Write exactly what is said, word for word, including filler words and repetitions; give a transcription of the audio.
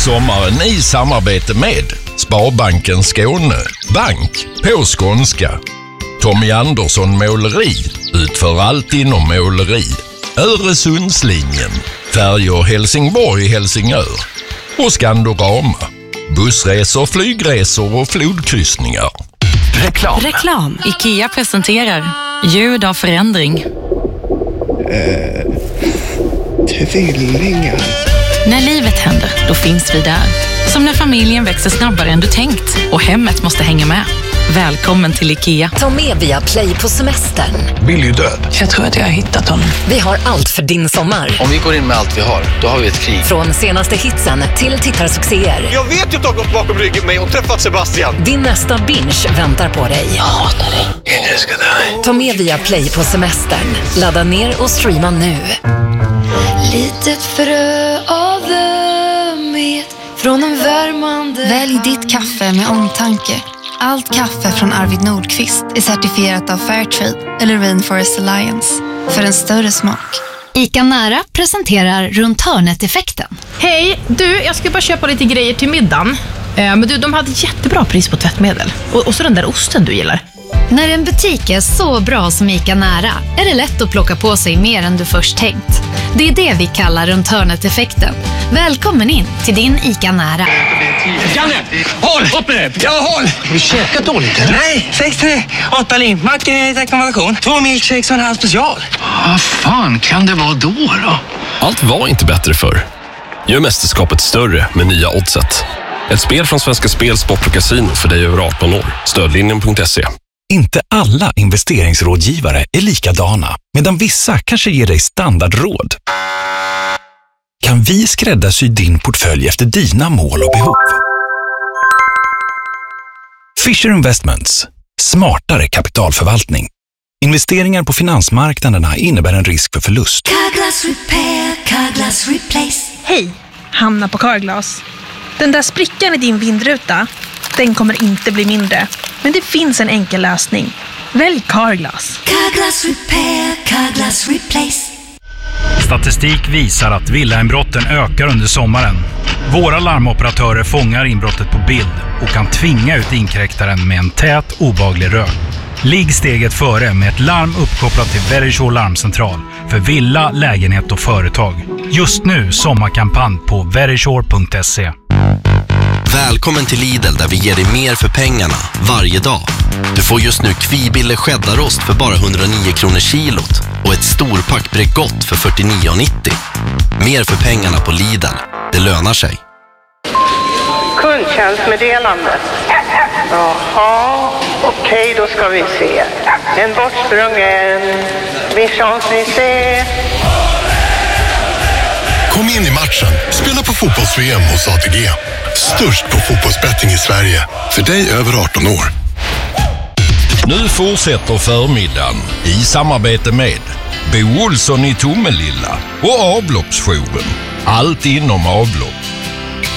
Sommaren i samarbete med Sparbanken Skåne, bank på skånska. Tommy Andersson Måleri utför allt inom måleri. Öresundslinjen, färjor Helsingborg, Helsingör och Skandorama. Bussresor, flygresor och flodkryssningar. Reklam. Reklam. IKEA presenterar ljud av förändring. Eh, tvillingar. När livet händer, då finns vi där. Som när familjen växer snabbare än du tänkt och hemmet måste hänga med. Välkommen till IKEA. Ta med via Play på semestern. Billy är död. Jag tror att jag har hittat honom. Vi har allt för din sommar. Om vi går in med allt vi har, då har vi ett krig. Från senaste hitsen till tittarsuccéer. Jag vet ju att du har gått bakom ryggen mig och träffat Sebastian. Din nästa binge väntar på dig. Jag hatar dig. Jag älskar dig. Ta med via Play på semestern. Ladda ner och streama nu. Litet frö av ömhet från en värmande. Välj ditt kaffe med omtanke. Allt kaffe från Arvid Nordqvist är certifierat av Fairtrade eller Rainforest Alliance. För en större smak. ICA Nära presenterar runt hörnet-effekten. Hej, du, jag ska bara köpa lite grejer till middagen. Eh, men du, de hade jättebra pris på tvättmedel. Och, och så den där osten du gillar. När en butik är så bra som ICA Nära är det lätt att plocka på sig mer än du först tänkt. Det är det vi kallar runt hörnet-effekten. Välkommen in till din ICA Nära. Janne, håll! Upp med det! Ja, håll! Har du käkat dåligt eller? Nej, sex tre, åtta limpmack i rekommendation. Två milkshakes och en halv special. Vad fan kan det vara då då? Allt var inte bättre förr. Gör mästerskapet större med nya Oddset. Ett spel från Svenska Spel, Sport och Casino för dig över arton år. Stödlinjen punkt se. Inte alla investeringsrådgivare är likadana, medan vissa kanske ger dig standardråd. Kan vi skräddarsy din portfölj efter dina mål och behov? Fisher Investments. Smartare kapitalförvaltning. Investeringar på finansmarknaderna innebär en risk för förlust. Carglass repair, Carglass replace. Hej, Hanna på Carglass. Den där sprickan i din vindruta, den kommer inte bli mindre. Men det finns en enkel lösning. Välj Carglass. Carglass repair, Carglass replace. Statistik visar att villainbrotten ökar under sommaren. Våra larmoperatörer fångar inbrottet på bild och kan tvinga ut inkräktaren med en tät, obehaglig rök. Ligg steget före med ett larm uppkopplat till Verisure larmcentral för villa, lägenhet och företag. Just nu sommarkampanj på verisure punkt se. Välkommen till Lidl där vi ger dig mer för pengarna varje dag. Du får just nu kvibille cheddarost för bara hundranio kronor kilot och ett storpack Bregott för fyrtionio nittio. Mer för pengarna på Lidl. Det lönar sig. Kundtjänstmeddelande. Jaha, okej, då ska vi se. En bortsprungen Vichons-Nissé. Kom in i matchen. Spela på fotbolls-V M hos A T G. Störst på fotbollsbetting i Sverige. För dig över arton år. Nu fortsätter förmiddagen i samarbete med Bo Olsson i Tomelilla och avloppsjouren. Allt inom avlopp.